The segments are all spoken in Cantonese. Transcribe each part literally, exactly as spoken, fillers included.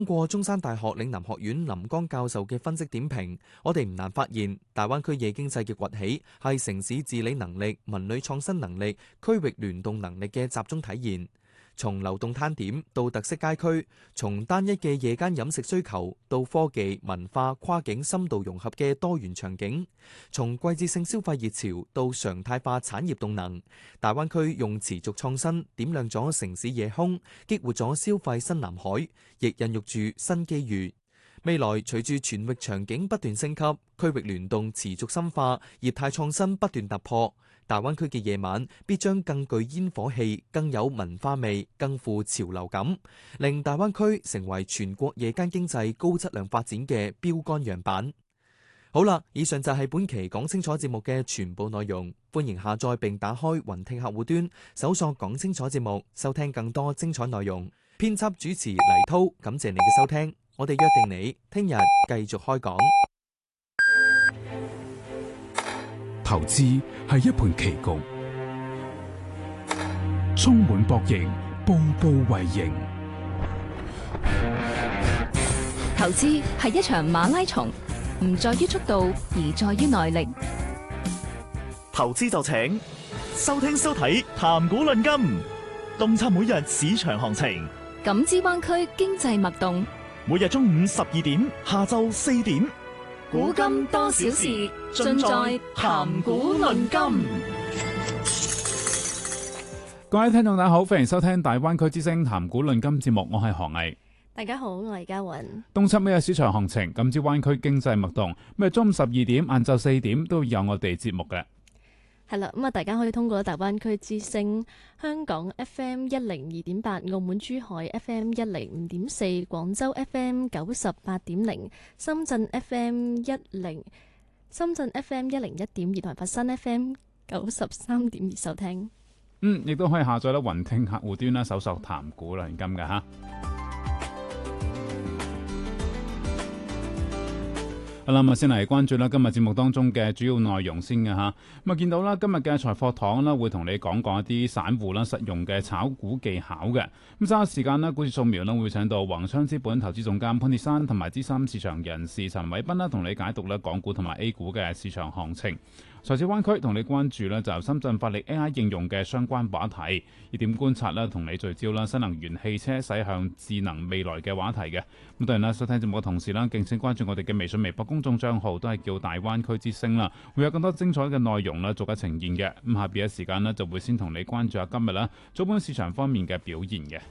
通過中山大學嶺南學院林江教授嘅分析點評，我哋唔難發現，大灣區夜經濟嘅崛起係城市治理能力、文旅創新能力、區域聯動能力嘅集中體現。從流動攤點到特色街區，從單一嘅夜間飲食需求到科技、文化、跨境深度融合嘅多元場景，從季節性消費熱潮到常態化產業動能，大灣區用持續創新點亮咗城市夜空，激活咗消費新藍海，亦孕育住新機遇。未來隨住全域場景不斷升級，區域聯動持續深化，業態創新不斷突破，大灣區嘅夜晚必將更具煙火氣、更有文化味、更富潮流感，令大灣區成為全國夜間經濟高質量發展嘅標杆樣板。好啦，以上就係本期講清楚節目嘅全部內容，歡迎下載並打開雲聽客戶端，搜索講清楚節目，收聽更多精彩內容。編輯主持黎濤，感謝你嘅收聽，我哋約定你聽日繼續開講。 投資係一盤棋局，充滿博弈，步步為營。 投資係一場馬拉松，唔在於速度，而在於耐力。 投資就請收聽收睇談股論金，洞察每日市場行情， 感知灣區經濟脈動。 每日中午十二點，下晝四點， 古今多少事，盡在談股論金。 各位聽眾大家好，歡迎收聽大灣區之聲談股論金節目，我係何毅。 大家好，我係嘉雲。 洞察每日市場行情，感知灣區經濟脈動。咁啊，中午十二點、晏晝四點都有我哋節目嘅。 係啦，咁啊，大家可以通過大灣區之聲、香港 F M 一零二點八、澳門珠海 F M 一零五點四、廣州 F M 九十八點零、深圳 F M 一零、深圳 F M 一零一點二同埋佛山 F M 九十三點二收聽。 嗯，亦都可以下載咧雲聽客戶端啦，搜索談股論金嘅吓。好啦，咁啊，先嚟關注啦今日節目當中嘅主要內容先嘅吓。咁啊，見到啦，今日嘅財貨堂啦，會同你講講一啲散戶啦實用嘅炒股技巧嘅。咁稍後時間啦，股市掃描啦，會請到宏昌資本投資總監潘鐵珊同埋資深市場人士陳偉斌啦，同你解讀咧港股同埋 A 股嘅市場行情。財市灣區同你關注呢就深圳發力 A I 應用嘅相關話題，熱點觀察啦，同你聚焦啦新能源汽車駛向智能未來嘅話題嘅。咁當然啦，收聽節目嘅同時啦，敬請關注我哋嘅微信、微博公眾帳號，都係叫大灣區之聲啦，會有更多精彩嘅內容啦，逐一呈現嘅。咁下邊嘅時間呢，就會先同你關注下今日啦早盤市場方面嘅表現嘅。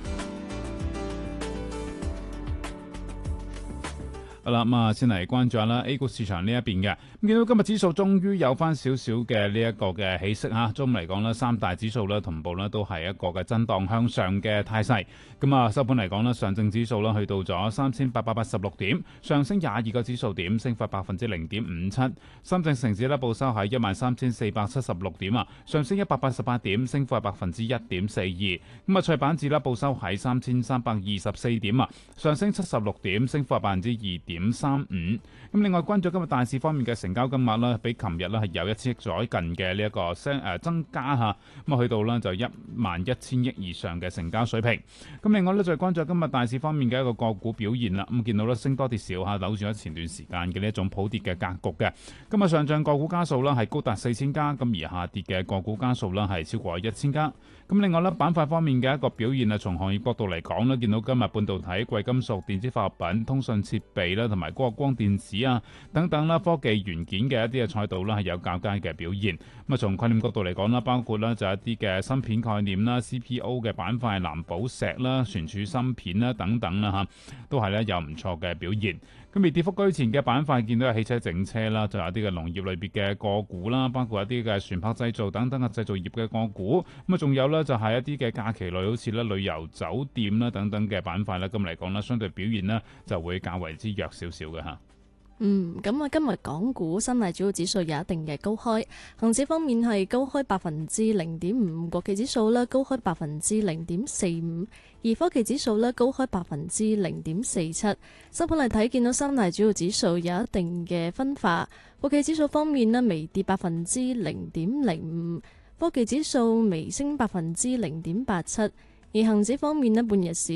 好啦，咁啊，先嚟關注下啦 A 股市場呢一邊嘅。咁見到今日指數終於有翻少少嘅呢一個嘅起色嚇，中午嚟講呢，三大指數咧同步呢都係一個嘅震盪向上嘅態勢。咁啊，收盤嚟講呢，上證指數呢去到咗三千八百八十六點，上升廿二個指數點，升幅百分之零點五七。深證成指呢報收喺一萬三千四百七十六點啊，上升一百八十八點，升幅係百分之一點四二。咁啊，創業板指呢報收喺三千三百二十四點啊，上升七十六點，升幅係百分之二點三五。咁另外關注今日大市方面嘅成交金額啦，比琴日咧係有一千億左近嘅呢一個升誒增加吓，咁啊去到呢就一萬一千億以上嘅成交水平。咁另外呢，再關注今日大市方面嘅一個個股表現啦。咁見到呢升多跌少吓，扭轉咗前段時間嘅呢一種普跌嘅格局嘅。今日上漲個股家數啦係高達四千家，咁而下跌嘅個股家數啦係超過一千家。咁另外呢，板塊方面嘅一個表現啊，從行業角度嚟講呢，見到今日半導體、貴金屬、電子化學品、通訊設備啦，同埋嗰個光電子啊等等啦，科技元件嘅一啲嘅賽道啦係有較佳嘅表現。咁啊，從概念角度嚟講啦，包括啦就一啲嘅芯片概念啦、C P O 嘅板塊、藍寶石啦、存儲芯片啦等等啦嚇，都係咧有唔錯嘅表現。咁而跌幅居前嘅板塊，見到係汽車整車啦，就有啲嘅農業類別嘅個股啦，包括一啲嘅船舶製造等等嘅製造業嘅個股。咁啊，仲有咧就係一啲嘅假期類，好似咧旅遊酒店啦等等嘅板塊啦。咁嚟講咧，相對表現呢就會較為之弱少少嘅嚇。 嗯，咁啊，今日港股三大主要指數有一定嘅高開，恒指方面係高開百分之零點五，國企指數咧高開百分之零點四五，而科技指數咧高開百分之零點四七。收盤嚟睇，見到三大主要指數有一定嘅分化，國企指數方面咧微跌百分之零點零五，科技指數微升百分之零點八七。而恒指方面咧，半日市咧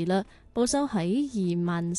報收喺二萬